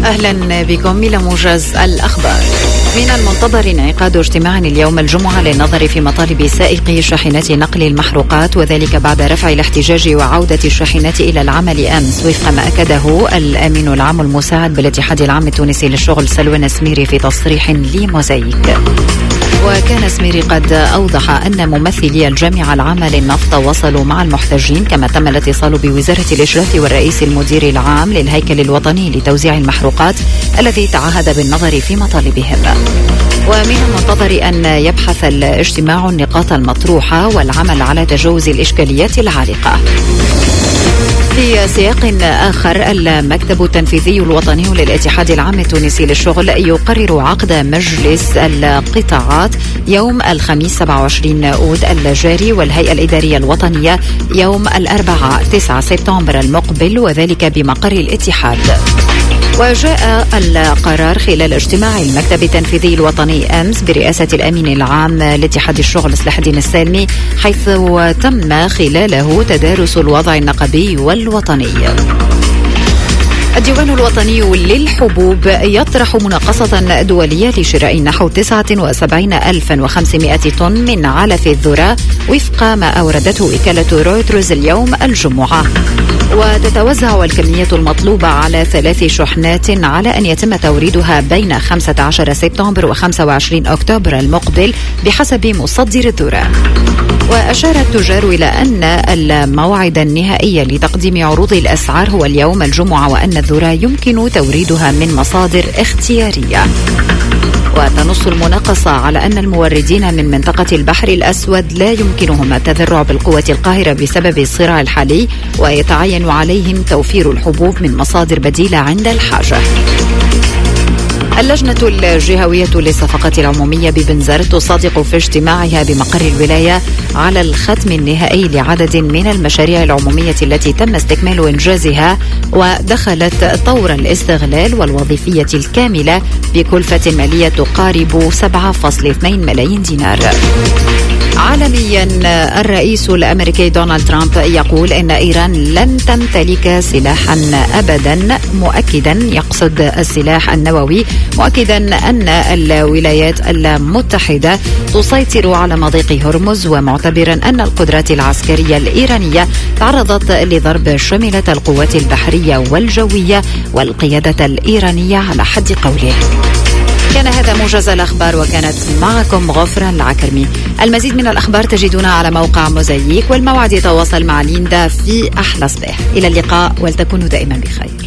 أهلا بكم إلى موجز الأخبار. من المنتظر انعقاد اجتماع اليوم الجمعة للنظر في مطالب سائقي شاحنات نقل المحروقات، وذلك بعد رفع الاحتجاج وعودة الشاحنات إلى العمل أمس، وفق ما أكده الأمين العام المساعد بالاتحاد العام التونسي للشغل سلوان سميري في تصريح لموزايك. وكان سميري قد أوضح أن ممثلي الجامعة العامة للنفط وصلوا مع المحتجين، كما تم الاتصال بوزارة الإشراف والرئيس المدير العام للهيكل الوطني لتوزيع المحروقات الذي تعهد بالنظر في مطالبهم. ومن المنتظر أن يبحث الاجتماع النقاط المطروحة والعمل على تجاوز الإشكاليات العالقة. في سياق آخر، المكتب التنفيذي الوطني للاتحاد العام التونسي للشغل يقرر عقد مجلس القطاعات يوم الخميس 27 أود الجاري، والهيئة الإدارية الوطنية يوم الأربعاء 9 سبتمبر المقبل، وذلك بمقر الاتحاد. وجاء القرار خلال اجتماع المكتب التنفيذي الوطني أمس برئاسة الأمين العام لاتحاد الشغل صلاح الدين السالمي، حيث تم خلاله تدارس الوضع النقابي والوطني. الديوان الوطني للحبوب يطرح مناقصة دولية لشراء نحو 79,500 طن من علف الذرة، وفق ما أوردته وكالة رويترز اليوم الجمعة. وتتوزع الكمية المطلوبة على 3 شحنات على أن يتم توريدها بين 15 سبتمبر و25 أكتوبر المقبل بحسب مصدر الذرة. وأشار التجار إلى أن الموعد النهائي لتقديم عروض الأسعار هو اليوم الجمعة، وأن الذرة يمكن توريدها من مصادر اختيارية. وتنص المناقصة على أن الموردين من منطقة البحر الأسود لا يمكنهم التذرع بالقوة القاهرة بسبب الصراع الحالي، ويتعين عليهم توفير الحبوب من مصادر بديلة عند الحاجة. اللجنة الجهوية للصفقات العمومية ببنزر تصادق في اجتماعها بمقر الولاية على الختم النهائي لعدد من المشاريع العمومية التي تم استكمال إنجازها، ودخلت طور الاستغلال والوظيفية الكاملة بكلفة مالية تقارب 7.2 ملايين دينار. عالميا، الرئيس الأمريكي دونالد ترامب يقول إن إيران لن تمتلك سلاحا أبدا، مؤكدا يقصد السلاح النووي، مؤكدا أن الولايات المتحدة تسيطر على مضيق هرمز، ومعتبرا أن القدرات العسكرية الإيرانية تعرضت لضرب شملت القوات البحرية والجوية والقيادة الإيرانية على حد قوله. كان هذا موجز الأخبار، وكانت معكم غفران العكرمي. المزيد من الأخبار تجدونها على موقع موزايك، والموعد يتواصل مع ليندا في أحلى صباح. إلى اللقاء، ولتكونوا دائما بخير.